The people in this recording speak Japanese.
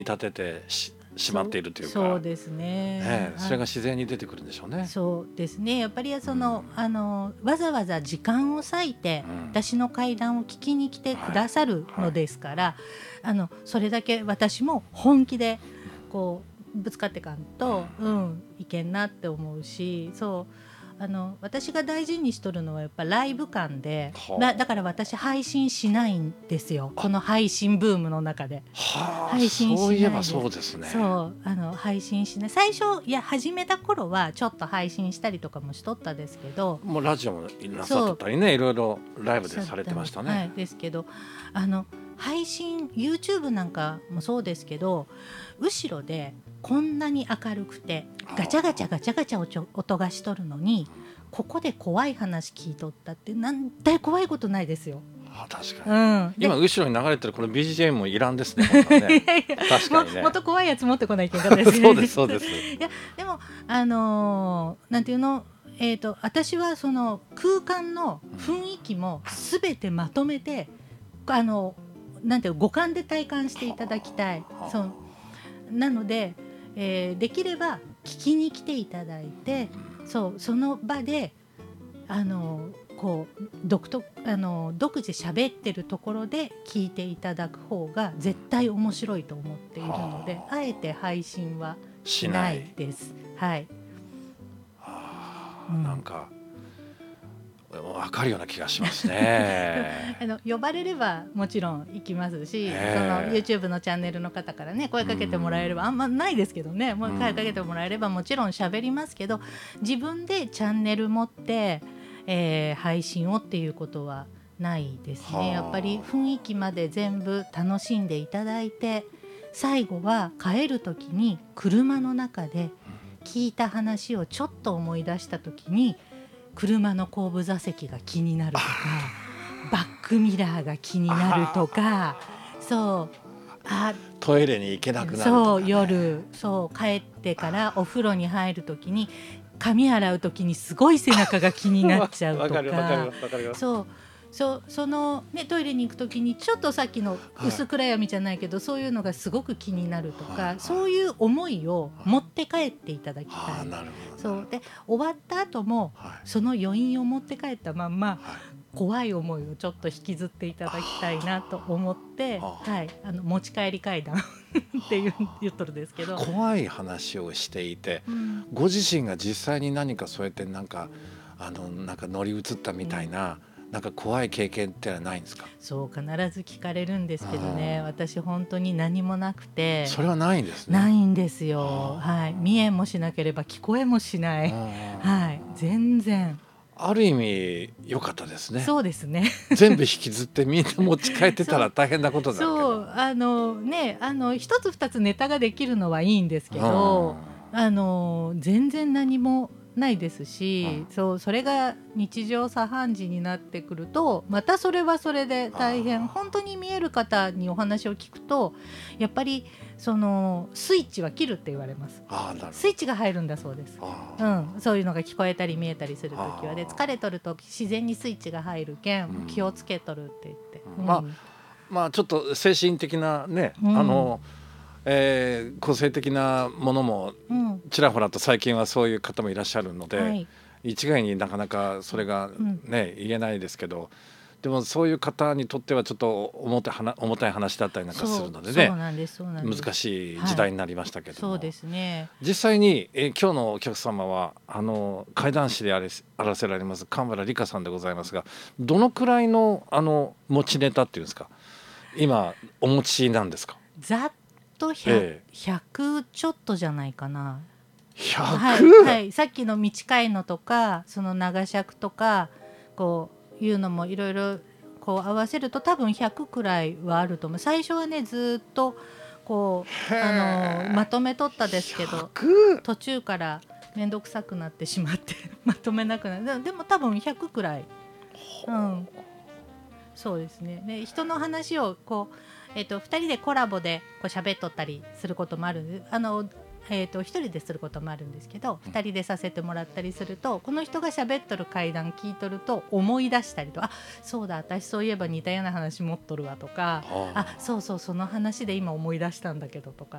立ててしまっているというか、 そうですね。 それが自然に出てくるんでしょうね。 そうですね。やっぱりわざわざ時間を割いて私の会談を聞きに来てくださるのですから、それだけ私も本気でこうぶつかっていかんと、いけんなって思うし、私が大事にしとるのはやっぱライブ感で、だから私配信しないんですよ。この配信ブームの中で配信しないです。 そういえばそうですね。 配信しない。最初始めた頃はちょっと配信したりとかもしとったですけど、 もうラジオもなさってたりね、いろいろライブでされてましたね。 ですけど配信 YouTube なんかもそうですけど、後ろでこんなに明るくてガチャガチャガチャガチャ音がしとるのに、ここで怖い話聞いとったってなんて怖いことないですよ。 確かに、今後ろに流れてるこの BGM もいらんですね。確かにね。 もっと怖いやつ持ってこないといけないですね。 そうですそうです。 いやでもなんていうの、私はその空間の雰囲気もすべてまとめてなんていう五感で体感していただきたい。なので、できれば聞きに来ていただいて、その場でこう独自喋ってるところで聞いていただく方が絶対面白いと思っているので、あえて配信はしないです。はい。 なんか分かるような気がしますね。 呼ばれればもちろん行きますし、その YouTube のチャンネルの方からね声かけてもらえれば、あんまないですけどね、もう声かけてもらえればもちろん喋りますけど、自分でチャンネル持って、配信をっていうことはないですね。やっぱり雰囲気まで全部楽しんでいただいて、最後は帰る時に車の中で聞いた話をちょっと思い出した時に、車の後部座席が気になるとか、バックミラーが気になるとか、 トイレに行けなくなるとか、ね、 夜帰ってからお風呂に入る時に髪洗う時にすごい背中が気になっちゃうとかその、ね、トイレに行く時にちょっとさっきの薄暗闇じゃないけど、そういうのがすごく気になるとか、そういう思いを持って帰っていただきたい。で終わった後も、その余韻を持って帰ったまんま、怖い思いをちょっと引きずっていただきたいなと思って、持ち帰り怪談って言っとるんですけど、 怖い話をしていて、ご自身が実際に何かそうやってなんか乗り移ったみたいな、なんか怖い経験ってないんですか？ そう必ず聞かれるんですけどね、私本当に何もなくて。 それはないんですね。 ないんですよ。見えもしなければ聞こえもしない。全然。 ある意味良かったですね。 そうですね。 全部引きずってみんな持ち帰ってたら大変なことだけど。 一つ二つネタができるのはいいんですけど、全然何もないですし、それが日常茶飯事になってくると、またそれはそれで大変。本当に見える方にお話を聞くと、やっぱりそのスイッチは切るって言われます。スイッチが入るんだそうです。そういうのが聞こえたり見えたりするときは、で疲れとると自然にスイッチが入るけん、気をつけとるって言って、 まあちょっと精神的なね、個性的なものもちらほらと最近はそういう方もいらっしゃるので、一概になかなかそれがね、言えないですけど、でもそういう方にとってはちょっと重たい話だったりなんかするのでね、難しい時代になりましたけども、 そうですね。 実際に、今日のお客様は怪談師であらせられます神原理香さんでございますが、どのくらいの持ちネタっていうんですか、今お持ちなんですか？ ざっと100ちょっとじゃないかな。 100？ さっきの短いのとか、その長尺とかこういうのもいろいろこう合わせると多分100くらいはあると思う。最初はねずっとこうまとめとったですけど、途中から面倒くさくなってしまってまとめなくなる。でも多分100くらい、そうですね。で人の話をこう2人でコラボでこう喋っとったりすることもあるんで、 1人ですることもあるんですけど、2人でさせてもらったりすると、この人が喋っとる会談聞いとると思い出したりと、あ、そうだ私そういえば似たような話持っとるわとか、あ、そうそうその話で今思い出したんだけどとか